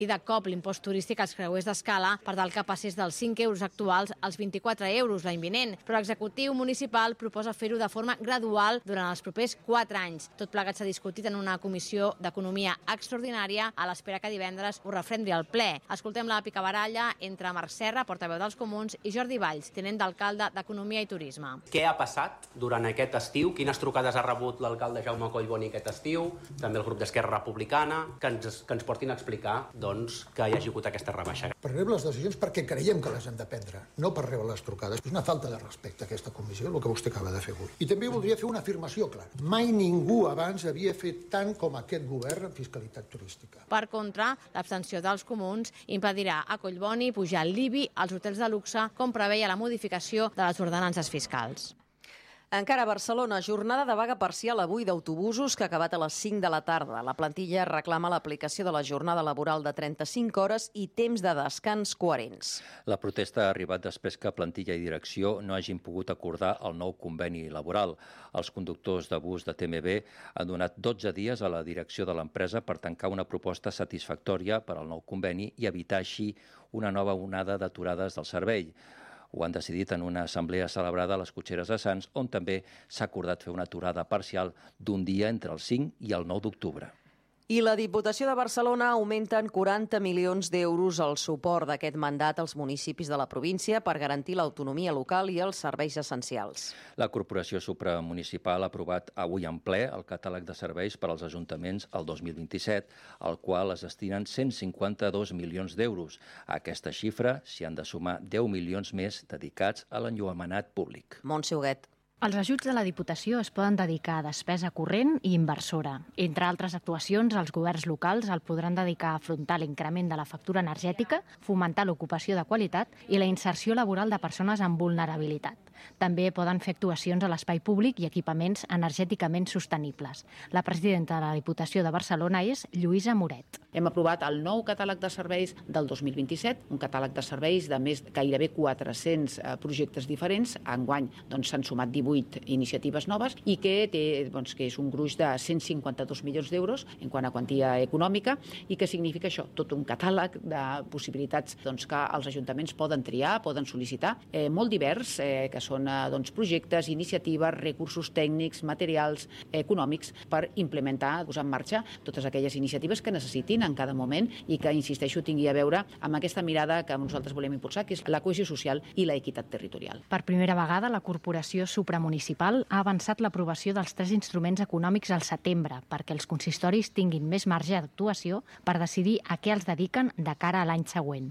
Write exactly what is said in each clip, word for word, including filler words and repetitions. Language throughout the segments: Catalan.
i de cop l'impost turístic als creuers d'escala per tal que passés dels cinc euros actuals als vint-i-quatre euros l'any vinent, però l'executiu municipal proposa fer-ho de forma gradual durant els propers quatre anys. Tot plegat s'ha discutit en una comissió d'economia extraordinària a l'espera que divendres ho refrendi al ple. Escoltem la picabaralla entre Marc Serra, portaveu dels Comuns, i Jordi Valls, tinent d'alcalde d'Economia i Turisme. Què ha passat durant aquest estiu? Quines trucades ha rebut l'alcalde Jaume Collboni aquest estiu? També el grup d'Esquerra Republicana, que ens, que ens portin a explicar doncs, que hi hagi hagut aquesta rebaixa. Per rebre les decisions perquè creiem que les hem de prendre, no per rebre les trucades. És una falta de respecte a aquesta comissió, el que vostè acaba de fer avui. I també voldria fer una afirmació clara. Mai ningú abans havia fet tant com aquest govern en fiscalitat turística. Per contra, l'abstenció dels Comuns impedirà a Collboni pujar l'I B I als hotels de luxe, com preveia la modificació de les ordenances fiscals. Encara a Barcelona, jornada de vaga parcial avui d'autobusos que ha acabat a les cinc de la tarda. La plantilla reclama l'aplicació de la jornada laboral de trenta-cinc hores i temps de descans coherents. La protesta ha arribat després que plantilla i direcció no hagin pogut acordar el nou conveni laboral. Els conductors de bus de T M B han donat dotze dies a la direcció de l'empresa per tancar una proposta satisfactòria per al nou conveni i evitar així una nova onada d'aturades del servei. Ho han decidit en una assemblea celebrada a les Cotxeres de Sants, on també s'ha acordat fer una aturada parcial d'un dia entre el cinc i el nou d'octubre. I la Diputació de Barcelona augmenta en quaranta milions d'euros el suport d'aquest mandat als municipis de la província per garantir l'autonomia local i els serveis essencials. La Corporació Supramunicipal ha aprovat avui en ple el catàleg de serveis per als ajuntaments el dos mil vint-i-set, al qual es destinen cent cinquanta-dos milions d'euros. A aquesta xifra s'hi han de sumar deu milions més dedicats a l'enllumenat públic. Montse Huguet. Els ajuts de la Diputació es poden dedicar a despesa corrent i inversora. Entre altres actuacions, els governs locals el podran dedicar a afrontar l'increment de la factura energètica, fomentar l'ocupació de qualitat i la inserció laboral de persones amb vulnerabilitat. També poden fer actuacions a l'espai públic i equipaments energèticament sostenibles. La presidenta de la Diputació de Barcelona és Lluïsa Moret. Hem aprovat el nou catàleg de serveis del dos mil vint-i-set, un catàleg de serveis de més gairebé quatre-cents projectes diferents. Enguany doncs, s'han sumat divuit iniciatives noves i que té doncs, que és un gruix de cent cinquanta-dos milions d'euros en quant a quantia econòmica i que significa això, tot un catàleg de possibilitats doncs, que els ajuntaments poden triar, poden sol·licitar, eh, molt divers, eh, que són eh, doncs, projectes, iniciatives, recursos tècnics, materials, eh, econòmics per implementar, posar en marxa totes aquelles iniciatives que necessitin en cada moment i que, insisteixo, tingui a veure amb aquesta mirada que nosaltres volem impulsar, que és la cohesió social i la equitat territorial. Per primera vegada, la Corporació Supramunicipal ha avançat l'aprovació dels tres instruments econòmics al setembre perquè els consistoris tinguin més marge d'actuació per decidir a què els dediquen de cara a l'any següent.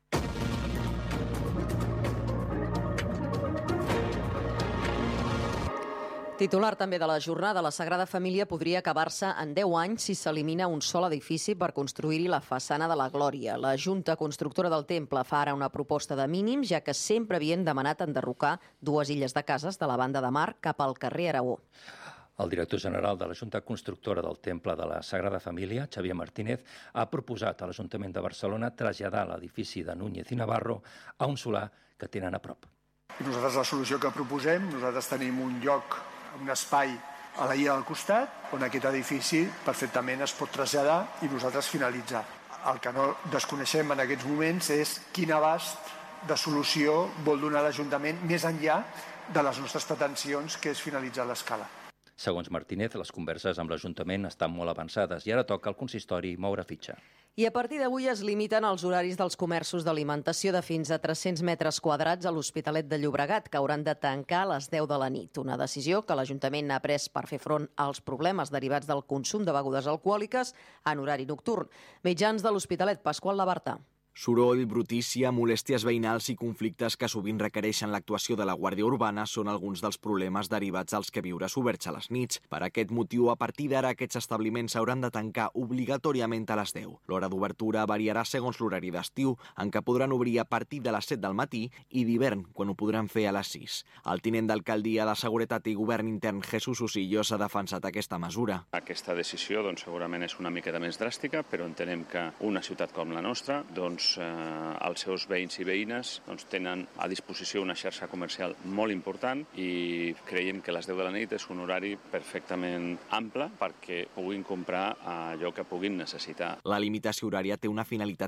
Titular també de la jornada, la Sagrada Família podria acabar-se en deu anys si s'elimina un sol edifici per construir-hi la façana de la Glòria. La Junta Constructora del Temple fa ara una proposta de mínims, ja que sempre havien demanat enderrocar dues illes de cases de la banda de mar cap al carrer Aragó. El director general de la Junta Constructora del Temple de la Sagrada Família, Xavier Martínez, ha proposat a l'Ajuntament de Barcelona traslladar l'edifici de Núñez i Navarro a un solar que tenen a prop. I nosaltres la solució que proposem, nosaltres tenim un lloc, un espai a la illa del costat on aquest edifici perfectament es pot traslladar i nosaltres finalitzar. El que no desconeixem en aquests moments és quin abast de solució vol donar l'Ajuntament més enllà de les nostres pretensions, que és finalitzar l'escala. Segons Martínez, les converses amb l'Ajuntament estan molt avançades i ara toca al consistori moure fitxa. I a partir d'avui es limiten els horaris dels comerços d'alimentació de fins a tres-cents metres quadrats a l'Hospitalet de Llobregat, que hauran de tancar a les deu de la nit. Una decisió que l'Ajuntament ha pres per fer front als problemes derivats del consum de begudes alcohòliques en horari nocturn. Mitjans de l'Hospitalet, Pasqual Labarta. Soroll, brutícia, molèsties veïnals i conflictes que sovint requereixen l'actuació de la Guàrdia Urbana són alguns dels problemes derivats als que viures oberts a les nits. Per aquest motiu, a partir d'ara, aquests establiments s'hauran de tancar obligatòriament a les deu. L'hora d'obertura variarà segons l'horari d'estiu, en què podran obrir a partir de les set del matí i d'hivern, quan ho podran fer a les sis. El tinent d'alcaldia de Seguretat i Govern Intern, Jesús Osillos, ha defensat aquesta mesura. Aquesta decisió doncs, segurament és una miqueta més dràstica, però entenem que una ciutat com la nostra doncs, doncs, eh, els seus veïns i veïnes doncs, tenen a disposició una xarxa comercial molt important i creiem que les deu de la nit és un horari perfectament ample perquè puguin comprar allò que puguin necessitar. La limitació horària té una finalitat